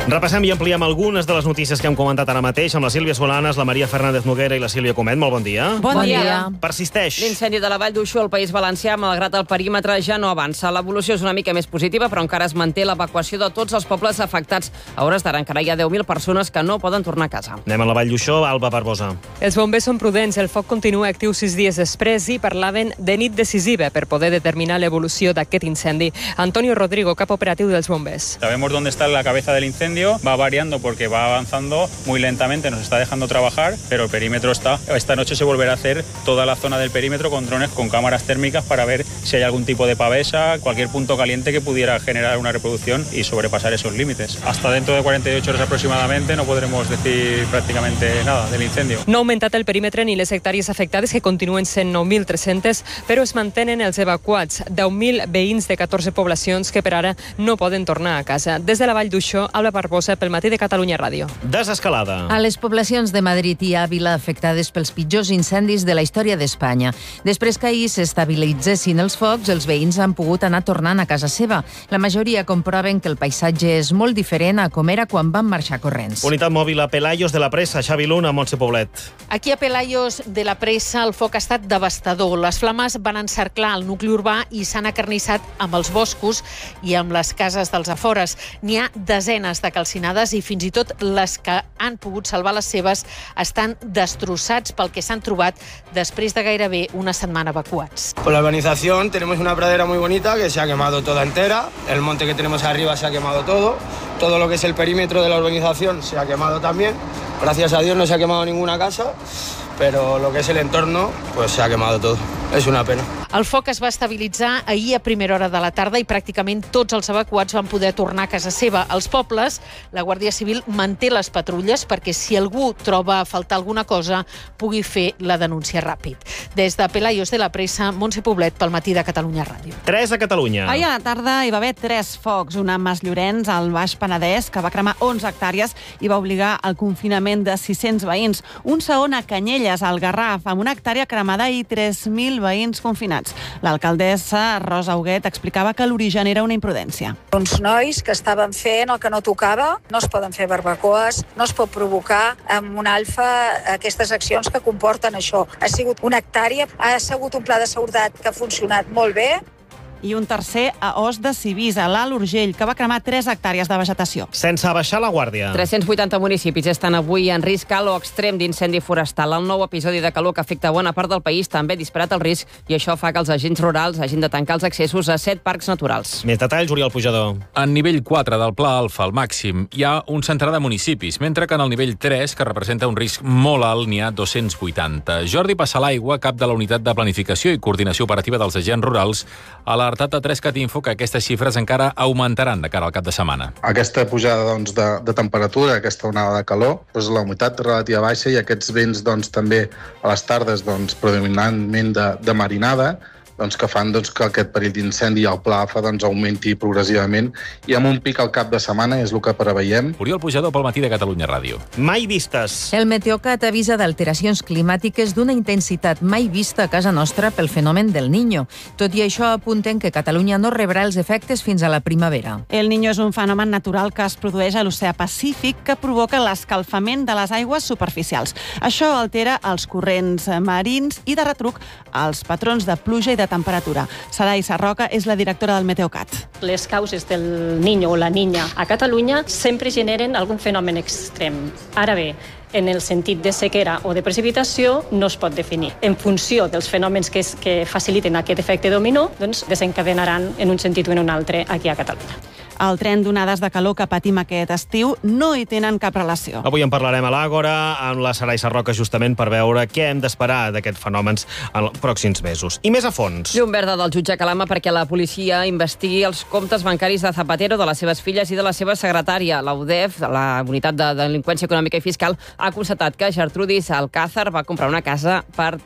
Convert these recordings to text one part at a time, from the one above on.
Repassem i ampliem algunes de les notícies que hem comentat ara mateix amb la Sílvia Solanes, la Maria Fernández Noguera i la Sílvia Comet. Molt bon dia. Bon dia. Persisteix. L'incendi de la Vall d'Uixó al País Valencià, malgrat el perímetre, ja no avança. L'evolució és una mica més positiva, però encara es manté l'evacuació de tots els pobles afectats. A hores d'ara encara hi ha 10.000 persones que no poden tornar a casa. Anem a la Vall d'Uixó, Alba Barbosa. Els bombers són prudents, el foc continua actiu 6 dies després i parlaven de nit decisiva per poder determinar l'evolució d'aquest incendi. Antonio Rodrigo, cap operatiu dels bombers. Sabemos dónde está la cabeza del incendio, va variando porque va avanzando muy lentamente, nos está dejando trabajar, pero el perímetro está. Esta noche se volverá a hacer toda la zona del perímetro con drones, con cámaras térmicas para ver si hay algún tipo de pavesa, cualquier punto caliente que pudiera generar una reproducción y sobrepasar esos límites. Hasta dentro de 48 horas aproximadamente no podremos decir prácticamente nada del incendio. No ha augmentat el perímetre ni les hectàrees afectades, que continuen sent 9.300, però es mantenen els evacuats, 10.000 veïns de 14 poblacions que per ara no poden tornar a casa. Des de la Vall d'Uixó, Alba Barbosa, pel Matí de Catalunya Ràdio. Desescalada. A les poblacions de Madrid i Àvila afectades pels pitjors incendis de la història d'Espanya. Després que ahir s'estabilitzessin els focs, els veïns han pogut anar tornant a casa seva. La majoria comproven que el paisatge és molt diferent a com era quan van marxar corrents. Unitat mòbil a Pelayos de la Pressa, Xavi Luna, Montse Poblet. Aquí a Pelayos de la Pressa el foc ha estat devastador. Les flames van encerclar el nucli urbà i s'han acarnissat amb els boscos i amb les cases dels afores. N'hi ha desenes de calcinades i fins i tot les que han pogut salvar les seves estan destrossats pel que s'han trobat després de gairebé una setmana evacuats. Por la urbanización tenemos una pradera muy bonita que se ha quemado toda entera. El monte que tenemos arriba se ha quemado todo. Todo lo que es el perímetro de la urbanización se ha quemado también. Gracias a Dios no se ha quemado ninguna casa, pero lo que es el entorno pues se ha quemado todo. És una pena. El foc es va estabilitzar ahir a primera hora de la tarda i pràcticament tots els evacuats van poder tornar a casa seva. Als pobles, la Guàrdia Civil manté les patrulles perquè si algú troba a faltar alguna cosa pugui fer la denúncia ràpid. Des de Pelayos de la Pressa, Montse Poblet, pel Matí de Catalunya Ràdio. 3 a Catalunya. Ahir a la tarda hi va haver 3 focs. Una a Mas Llorenç, al Baix Penedès, que va cremar 11 hectàrees i va obligar al confinament de 600 veïns. Un segon a Canyelles, al Garraf, amb una hectàrea cremada i 3.000 veïns confinats. L'alcaldessa Rosa Huguet explicava que l'origen era una imprudència. Uns nois que estaven fent el que no tocava, no es poden fer barbacoes, no es pot provocar amb un alfa aquestes accions que comporten això. Ha sigut una hectàrea, ha sigut un pla de seguretat que ha funcionat molt bé. I un tercer a Os de Civís, a l'Alt Urgell, que va cremar 3 hectàrees de vegetació. Sense abaixar la guàrdia. 380 municipis estan avui en risc alt o extrem d'incendi forestal. El nou episodi de calor que afecta bona part del país també ha disparat el risc i això fa que els agents rurals hagin de tancar els accessos a 7 parcs naturals. Més detalls, Oriol Pujador. En nivell 4 del Pla Alfa, al màxim, hi ha un centenar de municipis, mentre que en el nivell 3, que representa un risc molt alt, n'hi ha 280. Jordi Passalaigua, cap de la Unitat de Planificació i Coordinació Operativa dels Agents Rurals, ha alertat a 3 Catinfo que aquestes xifres encara augmentaran de cara al cap de setmana. Aquesta pujada de temperatura, aquesta onada de calor, la humitat relativa baixa i aquests vents també a les tardes predominantment de marinada, que fan que aquest perill d'incendi al Pla AFA augmenti progressivament i amb un pic al cap de setmana és el que preveiem. Oriol Pujador pel Matí de Catalunya Ràdio. Mai vistes. El Meteocat avisa d'alteracions climàtiques d'una intensitat mai vista a casa nostra pel fenomen del Niño. Tot i això apunten que Catalunya no rebrà els efectes fins a la primavera. El Niño és un fenomen natural que es produeix a l'oceà Pacífic que provoca l'escalfament de les aigües superficials. Això altera els corrents marins i de retruc els patrons de pluja i de temperatura. Sarai Sarroca és la directora del Meteocat. Les causes del Niño o la Niña a Catalunya sempre generen algun fenomen extrem. Ara bé, en el sentit de sequera o de precipitació no es pot definir. En funció dels fenòmens que faciliten aquest efecte dominó, desencadenaran en un sentit o en un altre aquí a Catalunya. El tren d'onades de calor que patim aquest estiu no hi tenen cap relació. Avui en parlarem a l'Àgora amb la Sarai Sarroca justament per veure què hem d'esperar d'aquests fenòmens en els pròxims mesos. I més a fons. Llum verda del jutge Calama perquè la policia investigui els comptes bancaris de Zapatero, de les seves filles i de la seva secretària. La UDEF, la Unitat de Delinqüència Econòmica i Fiscal, ha constatat que Gertrudis Alcázar va comprar una casa per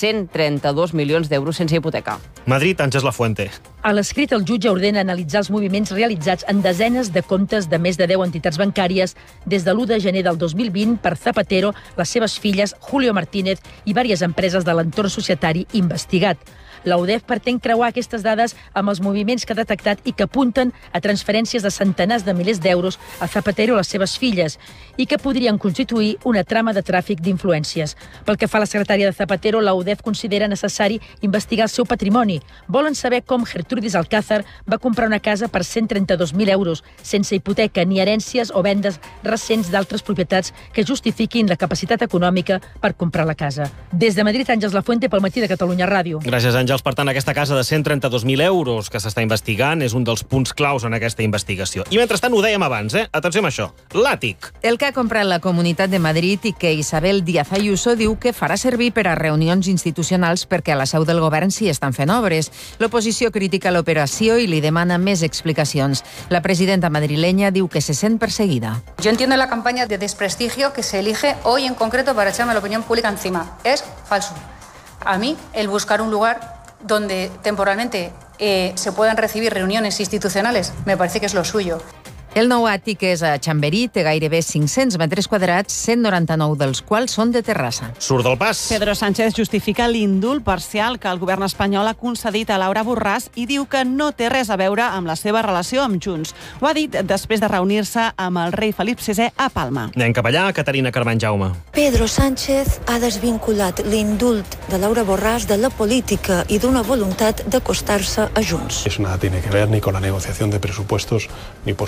132 milions d'euros sense hipoteca. Madrid, Àngels Lafuente. A l'escrit, el jutge ordena analitzar els moviments realitzats en desenes de comptes de més de 10 entitats bancàries des de l'1 de gener del 2020 per Zapatero, les seves filles, Julio Martínez i diverses empreses de l'entorn societari investigat. La UDEF pretén creuar aquestes dades amb els moviments que ha detectat i que apunten a transferències de centenars de milers d'euros a Zapatero i les seves filles i que podrien constituir una trama de tràfic d'influències. Pel que fa a la secretària de Zapatero, la UDEF considera necessari investigar el seu patrimoni. Volen saber com Gertrudis Alcázar va comprar una casa per 132.000 euros, sense hipoteca ni herències o vendes recents d'altres propietats que justifiquin la capacitat econòmica per comprar la casa. Des de Madrid, Àngels Lafuente, pel Matí de Catalunya Ràdio. Gràcies, Àngels. Per tant, aquesta casa de 132.000 euros que s'està investigant és un dels punts claus en aquesta investigació. I mentrestant, ho dèiem abans, atenció amb això, l'àtic. El que ha comprat la Comunitat de Madrid i que Isabel Díaz Ayuso diu que farà servir per a reunions institucionals perquè a la seu del govern s'hi estan fent obres. L'oposició critica l'operació i li demana més explicacions. La presidenta madrilenya diu que se sent perseguida. Yo entiendo la campaña de desprestigio que se elige hoy en concreto para echarme la opinión pública encima. Es falso. A mí, el buscar un lugar donde temporalmente se puedan recibir reuniones institucionales me parece que es lo suyo. El nou àtic és a Chamberí, té gairebé 500 metres quadrats, 199 dels quals són de terrassa. Surt del pas. Pedro Sánchez justifica l'indult parcial que el govern espanyol ha concedit a Laura Borràs i diu que no té res a veure amb la seva relació amb Junts. Ho ha dit després de reunir-se amb el rei Felip VI a Palma. Anem cap allà, Caterina Carmen Jaume. Pedro Sánchez ha desvinculat l'indult de Laura Borràs de la política i d'una voluntat d'acostar-se a Junts. Eso nada tiene que ver ni con la negociación de presupuestos ni